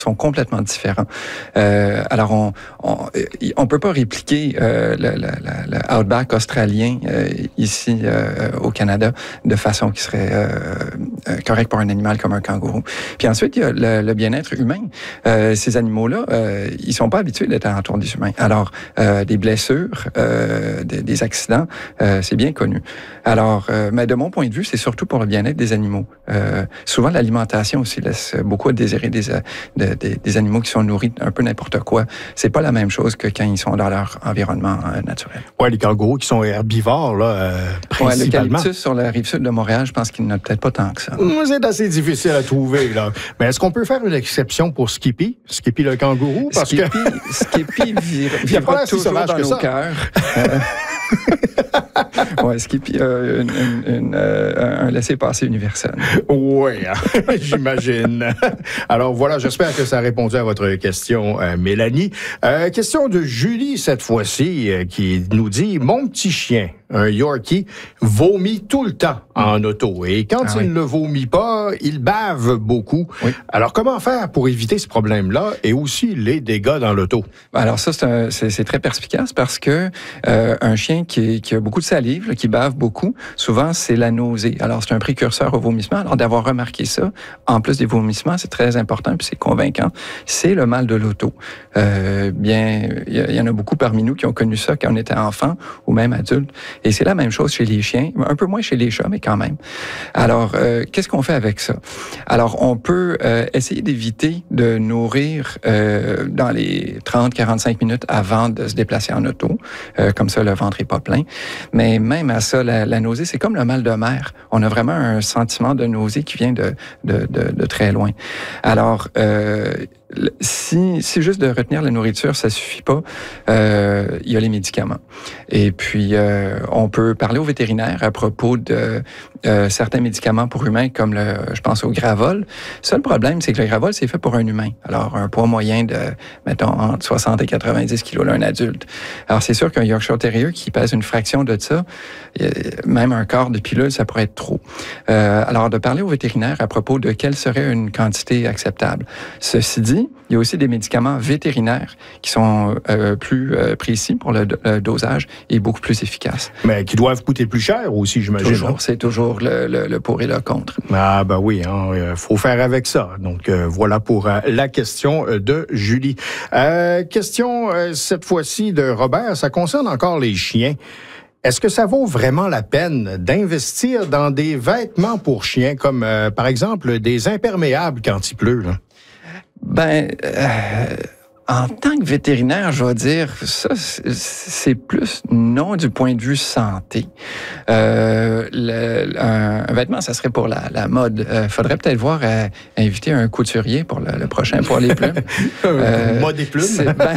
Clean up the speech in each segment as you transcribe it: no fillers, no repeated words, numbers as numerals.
sont complètement différents. Alors, on peut pas répliquer le Outback australien ici au Canada de façon qui serait correcte pour un animal comme un kangourou. Puis ensuite, il y a le bien-être humain. Ces animaux-là, ils sont pas habitués d'être alentour des humains. Alors, des blessures, des accidents, c'est bien connu. Alors, mais de mon point de vue, c'est surtout pour le bien-être des animaux. Souvent, l'alimentation aussi laisse beaucoup à désirer des animaux qui sont nourris un peu n'importe quoi. C'est pas la même chose que quand ils sont dans leur environnement naturel. Oui, les kangourous qui sont herbivores, là, principalement. L'eucalyptus sur la rive sud de Montréal, je pense qu'il n'y en a peut-être pas tant que ça. C'est assez difficile à trouver, là. Mais est-ce qu'on peut faire une exception pour Skippy? Skippy le kangourou? Parce Skippy vivra toujours dans nos cœurs. Oui, Skippy a un laissez-passer universel. Oui, j'imagine. Alors voilà, j'espère que ça a répondu à votre question, Mélanie. Question de Julie, cette fois-ci, qui nous dit « Mon petit chien, un Yorkie, vomit tout le temps en auto. Et quand il ne vomit pas, il bave beaucoup. Oui. Alors, comment faire pour éviter ce problème-là et aussi les dégâts dans l'auto? » Alors ça, c'est très perspicace parce que un chien qui a beaucoup de salive, là, qui bave beaucoup, souvent, c'est la nausée. Alors, c'est un précurseur au vomissement. Alors, d'avoir remarqué ça, en plus des vomissements, c'est très important puis c'est convaincant. C'est le mal de l'auto. Bien, il y en a beaucoup parmi nous qui ont connu ça quand on était enfant ou même adulte. Et c'est la même chose chez les chiens, un peu moins chez les chats, mais quand même. Alors, qu'est-ce qu'on fait avec ça? Alors, on peut essayer d'éviter de nourrir dans les 30-45 minutes avant de se déplacer en auto. Comme ça, le ventre est pas plein. Mais même à ça, la nausée, c'est comme le mal de mer. On a vraiment un sentiment de nausée qui vient de très loin. Alors, si juste de retenir la nourriture, ça suffit pas, il y a les médicaments. Et puis, on peut parler au vétérinaire à propos de certains médicaments pour humains, comme je pense au Gravol. Le seul problème, c'est que le Gravol, c'est fait pour un humain. Alors, un poids moyen de, mettons, entre 60 et 90 kilos d'un adulte. Alors, c'est sûr qu'un Yorkshire Terrier qui pèse une fraction de ça, même un quart de pilule, ça pourrait être trop. Alors, de parler au vétérinaire à propos de quelle serait une quantité acceptable. Ceci dit, il y a aussi des médicaments vétérinaires qui sont plus précis pour le dosage et beaucoup plus efficaces. Mais qui doivent coûter plus cher aussi, j'imagine. Toujours, c'est toujours le pour et le contre. Ah ben oui, faut faire avec ça. Donc voilà pour la question de Julie. Question cette fois-ci de Robert, ça concerne encore les chiens. Est-ce que ça vaut vraiment la peine d'investir dans des vêtements pour chiens, comme par exemple des imperméables quand il pleut, là? En tant que vétérinaire, je vais dire, ça, c'est plus non du point de vue santé. Un vêtement, ça serait pour la mode. Faudrait peut-être voir inviter un couturier pour le prochain poil et plumes. Mode et plumes?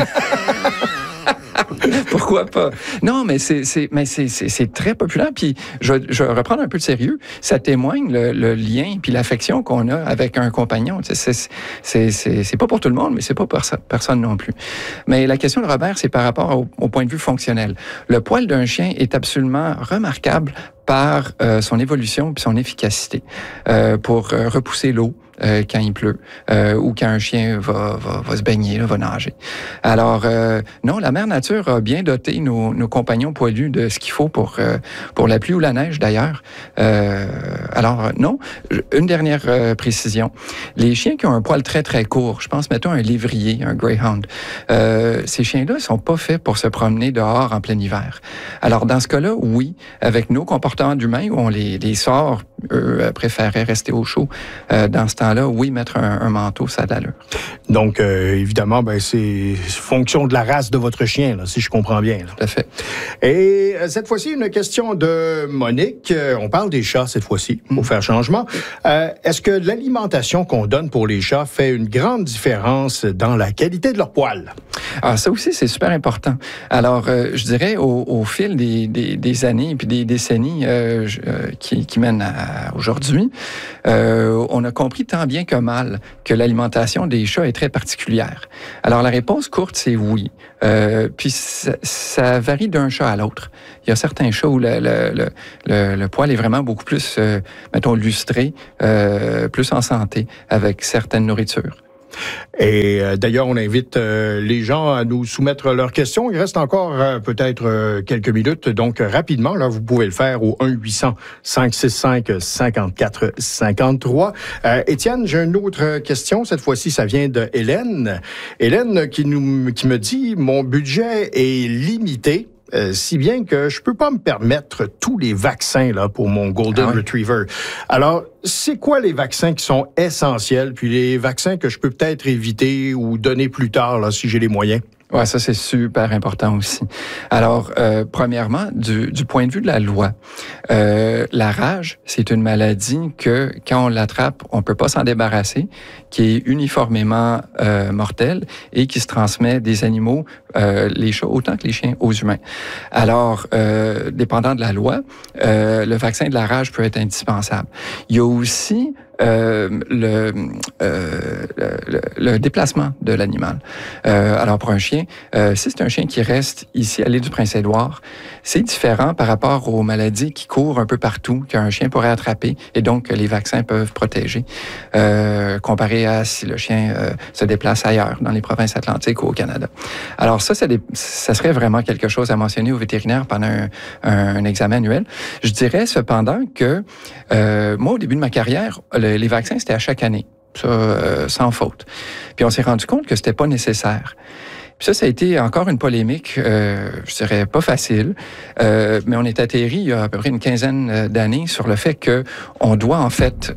Pourquoi pas? Non, mais c'est très populaire. Puis je vais reprendre un peu de sérieux. Ça témoigne le lien puis l'affection qu'on a avec un compagnon. C'est pas pour tout le monde, mais c'est pas pour personne non plus. Mais la question de Robert, c'est par rapport au point de vue fonctionnel. Le poil d'un chien est absolument remarquable par son évolution puis son efficacité pour repousser l'eau quand il pleut ou quand un chien va se baigner, va nager. Alors, non, la mère nature a bien doté nos compagnons poilus de ce qu'il faut pour la pluie ou la neige, d'ailleurs. Alors, non. Une dernière précision. Les chiens qui ont un poil très, très court, je pense, mettons, un lévrier, un greyhound, ces chiens-là ne sont pas faits pour se promener dehors en plein hiver. Alors, dans ce cas-là, oui, avec nos comportements d'humains, où on les sort, eux préféraient rester au chaud. Dans ce temps-là, oui, mettre un manteau, ça a de l'allure. Donc, évidemment, c'est fonction de la race de votre chien, là, si je comprends bien. Là. Tout à fait. Et cette fois-ci, une question de Monique. On parle des chats cette fois-ci, pour faire changement. Est-ce que l'alimentation qu'on donne pour les chats fait une grande différence dans la qualité de leur poil? Ah, ça aussi, c'est super important. Alors, je dirais, au fil des années et puis des décennies qui mènent à aujourd'hui, on a compris tant bien que mal que l'alimentation des chats est très particulière. Alors, la réponse courte, c'est oui. Puis, ça varie d'un chat à l'autre. Il y a certains chats où le poil est vraiment beaucoup plus, mettons, lustré, plus en santé, avec certaines nourritures. Et d'ailleurs, on invite les gens à nous soumettre leurs questions. Il reste encore peut-être quelques minutes, donc rapidement, là, vous pouvez le faire au 1-800-565-5453. Étienne, j'ai une autre question. Cette fois-ci, ça vient de Hélène. Hélène qui me dit « Mon budget est limité. » Si bien que je peux pas me permettre tous les vaccins là pour mon Golden Retriever. Alors, c'est quoi les vaccins qui sont essentiels, puis les vaccins que je peux peut-être éviter ou donner plus tard là, si j'ai les moyens? Ouais, ça c'est super important aussi. Alors, premièrement, du point de vue de la loi, la rage, c'est une maladie que quand on l'attrape, on peut pas s'en débarrasser, qui est uniformément mortelle et qui se transmet des animaux, les chats autant que les chiens, aux humains. Alors, dépendant de la loi, le vaccin de la rage peut être indispensable. Il y a aussi le déplacement de l'animal. Alors pour un chien, si c'est un chien qui reste ici à l'île du Prince-Édouard, c'est différent par rapport aux maladies qui courent un peu partout, qu'un chien pourrait attraper et donc que les vaccins peuvent protéger, comparé à si le chien se déplace ailleurs, dans les provinces atlantiques ou au Canada. Alors ça serait vraiment quelque chose à mentionner au vétérinaire pendant un examen annuel. Je dirais cependant que moi, au début de ma carrière, les vaccins, c'était à chaque année, ça, sans faute. Puis on s'est rendu compte que c'était pas nécessaire. Puis ça a été encore une polémique, je dirais pas facile, mais on est atterri il y a à peu près une quinzaine d'années sur le fait que on doit en fait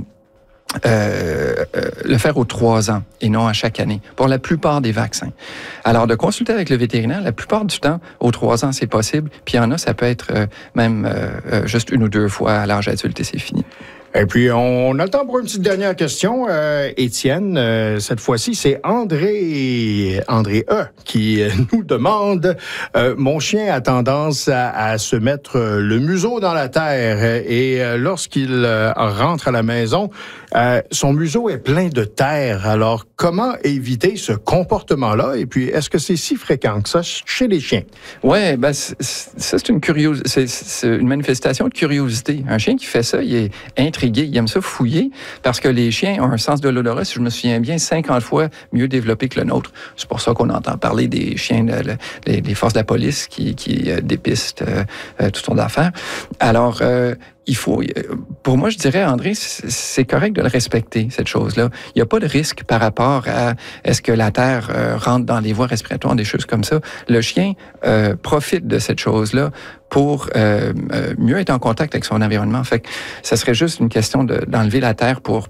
le faire aux 3 ans et non à chaque année, pour la plupart des vaccins. Alors, de consulter avec le vétérinaire, la plupart du temps, aux 3 ans, c'est possible. Puis il y en a, ça peut être même juste 1 ou 2 fois à l'âge adulte et c'est fini. Et puis, on a le temps pour une petite dernière question. Étienne, cette fois-ci, c'est André E. qui nous demande mon chien a tendance à se mettre le museau dans la terre et lorsqu'il rentre à la maison, son museau est plein de terre. Alors, comment éviter ce comportement-là? Et puis, est-ce que c'est si fréquent que ça chez les chiens? Ouais, ben ça c'est une c'est une manifestation de curiosité. Un chien qui fait ça, il est intrigué, il aime ça fouiller parce que les chiens ont un sens de l'odorat, si je me souviens bien, 50 fois mieux développé que le nôtre. C'est pour ça qu'on entend parler des chiens, des forces de la police qui dépistent toutes sortes d'affaires. Alors, il faut, pour moi, je dirais, André, c'est correct de le respecter, cette chose-là. Il n'y a pas de risque par rapport à est-ce que la terre rentre dans les voies respiratoires, des choses comme ça. Le chien profite de cette chose-là pour mieux être en contact avec son environnement. Fait que ça serait juste une question d'enlever la terre pour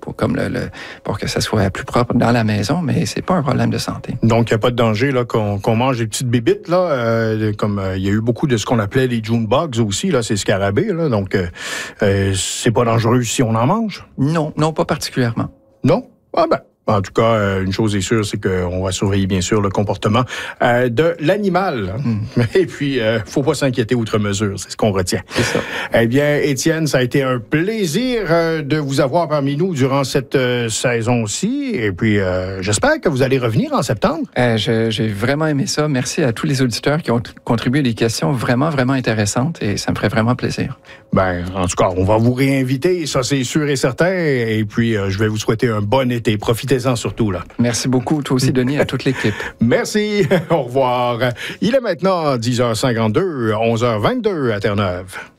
que ça soit plus propre dans la maison, mais c'est pas un problème de santé. Donc, il n'y a pas de danger là qu'on mange des petites bébites, là, comme il y a eu beaucoup de ce qu'on appelait les June bugs aussi, là, ces scarabées, là, donc c'est pas dangereux si on en mange? Non, pas particulièrement. Non? Ah ben. En tout cas, une chose est sûre, c'est qu'on va surveiller bien sûr le comportement de l'animal. Et puis, faut pas s'inquiéter outre mesure, c'est ce qu'on retient. C'est ça. Eh bien, Étienne, ça a été un plaisir de vous avoir parmi nous durant cette saison-ci. Et puis, j'espère que vous allez revenir en septembre. J'ai vraiment aimé ça. Merci à tous les auditeurs qui ont contribué à des questions vraiment, vraiment intéressantes et ça me ferait vraiment plaisir. Ben, en tout cas, on va vous réinviter, ça c'est sûr et certain. Et puis, je vais vous souhaiter un bon été. Profitez-en surtout, là. Merci beaucoup, toi aussi, Denis, à toute l'équipe. Merci. Au revoir. Il est maintenant 10h52, 11h22 à Terre-Neuve.